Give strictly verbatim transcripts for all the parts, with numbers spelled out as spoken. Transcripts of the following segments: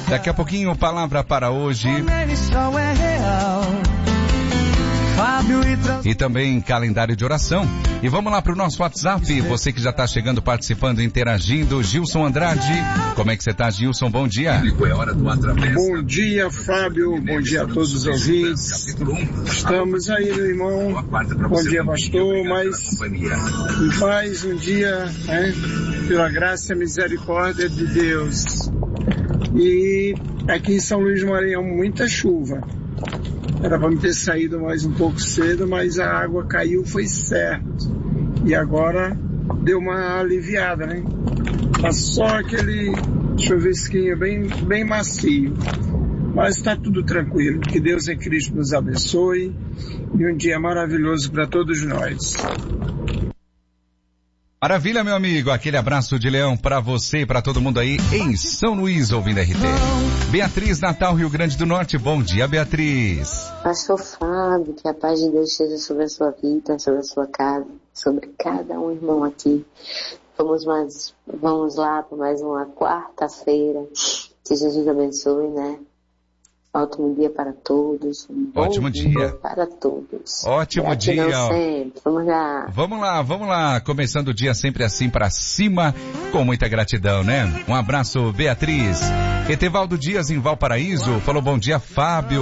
Daqui a pouquinho, palavra para hoje. E também calendário de oração. E vamos lá para o nosso WhatsApp. Você que já está chegando, participando, interagindo. Gilson Andrade. Como é que você está, Gilson? Bom dia. Bom dia, Fábio. Bom dia a todos os ouvintes. Estamos aí, meu irmão. Bom dia, pastor. Mais, mais um dia, né? Pela graça e misericórdia de Deus. E aqui em São Luís do Maranhão, muita chuva. Era para me ter saído mais um pouco cedo, mas a água caiu, foi certo. E agora deu uma aliviada, né? Tá só aquele chuvisquinho bem, bem macio. Mas está tudo tranquilo. Que Deus em Cristo nos abençoe. E um dia maravilhoso para todos nós. Maravilha, meu amigo. Aquele abraço de leão para você e para todo mundo aí em São Luís, ouvindo R T. Beatriz, Natal, Rio Grande do Norte. Bom dia, Beatriz. Pastor Fábio, que a paz de Deus esteja sobre a sua vida, sobre a sua casa, sobre cada um irmão aqui. Vamos, mais, vamos lá para mais uma quarta-feira. Que Jesus abençoe, né? Ótimo dia para todos. Um Ótimo dia. dia para todos. Ótimo Gratidão dia. Sempre. Vamos lá. Vamos lá, vamos lá. Começando o dia sempre assim para cima, com muita gratidão, né? Um abraço, Beatriz. Etevaldo Dias em Valparaíso falou bom dia, Fábio.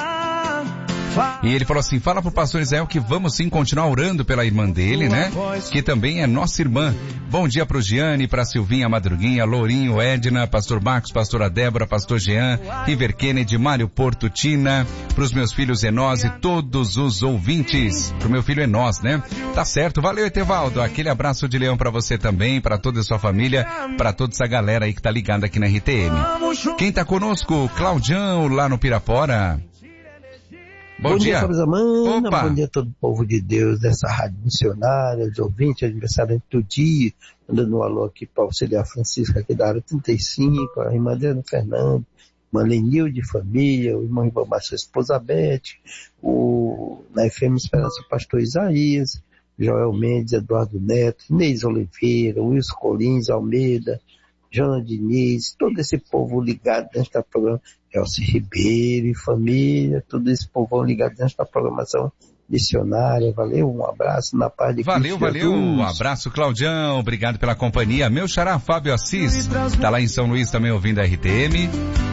E ele falou assim, fala pro pastor Israel que vamos sim continuar orando pela irmã dele, né? Que também é nossa irmã. Bom dia pro Giane, pra Silvinha Madruguinha, Lourinho, Edna, pastor Marcos, pastora Débora, pastor Jean, River Kennedy, Mário Porto, Tina, pros meus filhos Enós e todos os ouvintes. Pro meu filho Enós, né? Tá certo, valeu Etevaldo. Aquele abraço de leão pra você também, pra toda a sua família, pra toda essa galera aí que tá ligada aqui na R T M. Quem tá conosco? Claudião, lá no Pirapora. Bom, bom dia, dia Fábio. Bom dia a todo o povo de Deus dessa rádio missionária, os ouvintes, aniversário do dia, mandando um alô aqui para auxiliar Francisca aqui da área trinta e cinco, a irmã Adriana Fernandes, irmã Lenil de família, o irmão Ribamar, sua esposa Beth, o, na F M Esperança o pastor Isaías, Joel Mendes, Eduardo Neto, Inês Oliveira, Wilson Colins, Almeida, Jana Diniz, todo esse povo ligado nesta programa, Elci Ribeiro e família, todo esse povo ligado nesta programação missionária. Valeu, um abraço na paz de Cristo. Valeu, valeu, um abraço, Claudião, obrigado pela companhia. Meu xará Fábio Assis, tá lá em São Luís também ouvindo a R T M.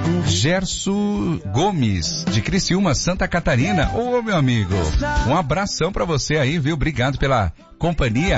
Gerson Gomes, de Criciúma, Santa Catarina. Ô, meu amigo, um abração pra você aí, viu? Obrigado pela companhia.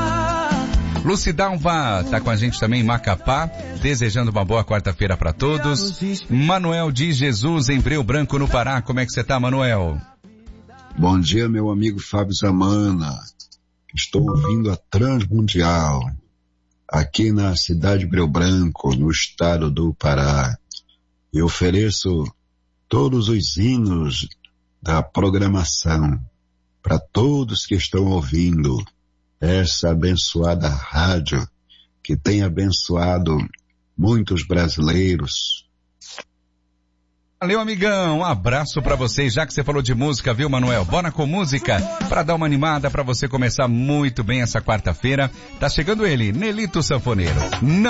Lucidalva tá com a gente também em Macapá, desejando uma boa quarta-feira para todos. Manuel de Jesus em Breu Branco, no Pará. Como é que você tá, Manuel? Bom dia, meu amigo Fábio Zamana. Estou ouvindo a Transmundial, aqui na cidade de Breu Branco, no estado do Pará. Eu ofereço todos os hinos da programação para todos que estão ouvindo essa abençoada rádio que tem abençoado muitos brasileiros. Valeu, amigão, um abraço pra vocês, já que você falou de música, viu, Manuel? Bora com música, pra dar uma animada, pra você começar muito bem essa quarta-feira. Tá chegando ele, Nelito Sanfoneiro. Não